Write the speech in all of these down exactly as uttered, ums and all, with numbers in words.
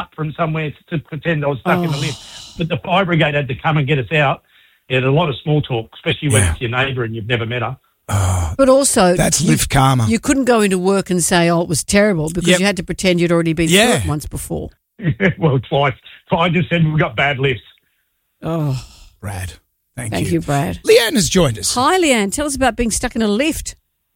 from somewhere to pretend I was stuck Oh. in the lift. But the fire brigade had to come and get us out. It had a lot of small talk, especially when Yeah. it's your neighbour and you've never met her. Oh, But also, that's you, lift karma. you couldn't go into work and say, oh, it was terrible, because Yep. you had to pretend you'd already been Yeah. through it once before. Well, twice. So I just said we've got bad lifts. Oh, Brad, thank, thank you. you, Brad. Leanne has joined us. Hi, Leanne. Tell us about being stuck in a lift.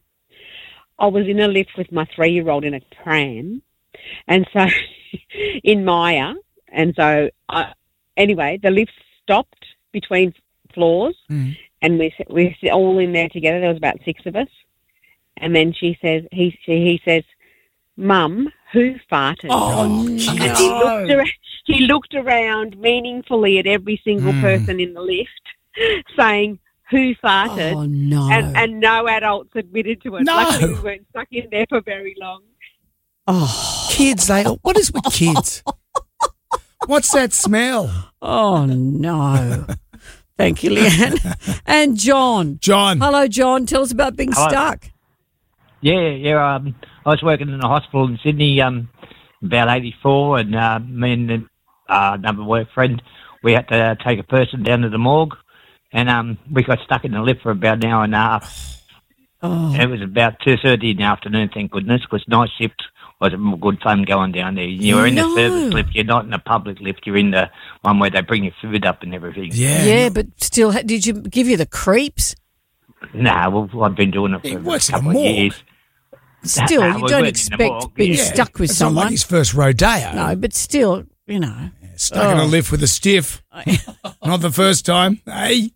I was in a lift with my three-year-old in a pram, and so in Maya, and so I, anyway, the lift stopped between floors, Mm. and we we were all in there together. There was about six of us, and then she says, he she, he says, "Mum, who farted?" Oh, And he looked, around, he looked around meaningfully at every single Mm. person in the lift, saying, "Who farted?" Oh, no. And, and no adults admitted to it. No. Luckily, we weren't stuck in there for very long. oh, Kids, they. What is with kids? What's that smell? oh, no. Thank you, Leanne. And John. John. Hello, John. Tell us about being Hello. stuck. Yeah, yeah. Um, I was working in a hospital in Sydney, um, about eighty-four, and uh, me and uh, another work friend, we had to take a person down to the morgue, and um, we got stuck in the lift for about an hour and a half. Oh, It was about two thirty in the afternoon, thank goodness, because night shift wasn't good fun going down there. You were in No. the service lift, you're not in the public lift, you're in the one where they bring your food up and everything. Yeah. yeah, but still, ha- did you give you the creeps? Nah, well, I've been doing it He for works a in a couple of morgue. years. Still, Nah, you we don't weren't in the expect morgue, being yeah. stuck with It's not someone. like his first rodeo. No, but still, you know. Stuck in a Oh. lift with a stiff. Not the first time. Hey.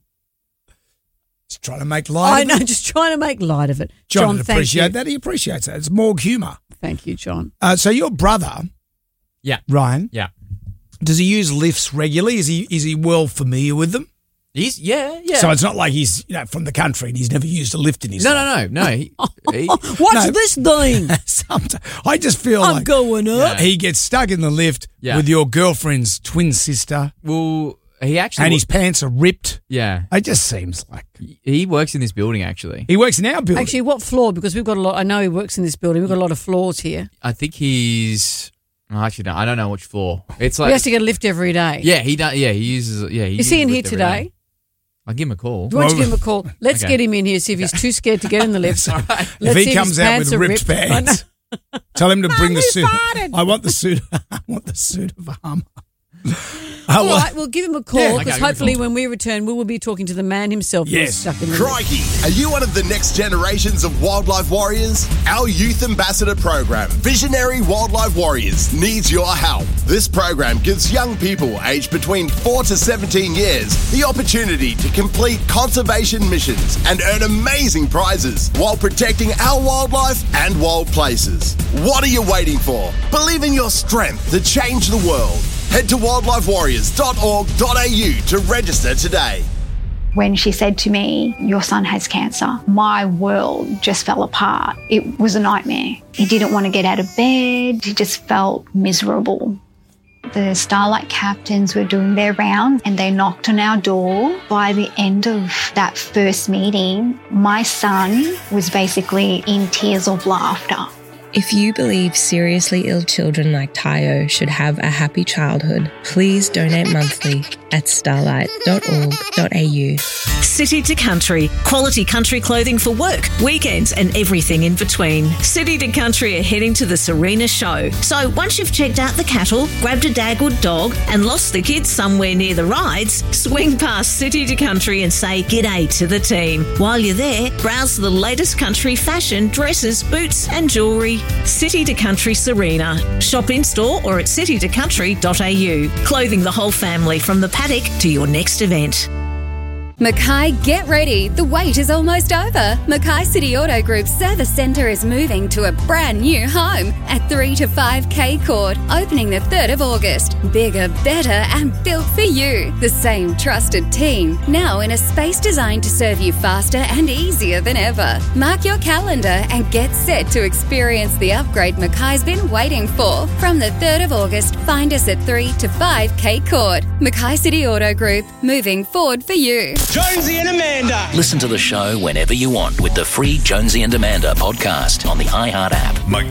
Just trying to make light I of know, it. just trying to make light of it. John, John, would thank appreciate you. that. He appreciates that. It's morgue humour. Thank you, John. Uh, so your brother, Yeah. Ryan, Yeah. does he use lifts regularly? Is he is he well familiar with them? He's, yeah, yeah. So it's not like he's you know from the country and he's never used a lift in his no, life. no, no, no. He, he, What's No. this thing? Sometimes I just feel I'm like going up. he gets stuck in the lift Yeah. with your girlfriend's twin sister, well, he actually, and his pants are ripped. yeah, It just seems like he works in this building, actually. he works in our building. Actually, what floor? Because we've got a lot. I know he works in this building. We've got a lot of floors here. I think he's, oh, actually, no, I don't know which floor. It's he like, has to get a lift every day. yeah, he does, yeah, he uses, yeah. He Is he uses in the here lift every today? day. I'll give him a call. Do you want to Well, give him a call? Let's okay. get him in here, see if he's too scared to get in the lift. So, Let's if see he his comes out pants with are ripped ripped. I know. pants, tell him to bring the he suit. farted. I want the suit. I want the suit of armour. I All want- right, we'll give him a call Yeah. because Okay, give him a hopefully call. when we return, we will be talking to the man himself who's Yes. stuck in the lift. Crikey! Are you one of the next generations of wildlife warriors? Our Youth Ambassador program, Visionary Wildlife Warriors, needs your help. This program gives young people aged between four to seventeen years the opportunity to complete conservation missions and earn amazing prizes while protecting our wildlife and wild places. What are you waiting for? Believe in your strength to change the world. Head to wildlife warriors dot org dot a u to register today. When she said to me, "Your son has cancer," my world just fell apart. It was a nightmare. He didn't want to get out of bed. He just felt miserable. The Starlight captains were doing their rounds and they knocked on our door. By the end of that first meeting, my son was basically in tears of laughter. If you believe seriously ill children like Tayo should have a happy childhood, please donate monthly at starlight dot org dot a u. City to Country. Quality country clothing for work, weekends and everything in between. City to Country are heading to the Serena show. So once you've checked out the cattle, grabbed a dagwood dog and lost the kids somewhere near the rides, swing past City to Country and say g'day to the team. While you're there, browse the latest country fashion, dresses, boots and jewellery. City to Country Serena. Shop in store or at city to country dot a u. Clothing the whole family from the paddock to your next event. Mackay, get ready. The wait is almost over. Mackay City Auto Group's service centre is moving to a brand new home at three to five K Court, opening the third of August. Bigger, better and built for you. The same trusted team, now in a space designed to serve you faster and easier than ever. Mark your calendar and get set to experience the upgrade Mackay's been waiting for. From the third of August, find us at three to five K Court. Mackay City Auto Group, moving forward for you. Jonesy and Amanda. Listen to the show whenever you want with the free Jonesy and Amanda podcast on the iHeart app.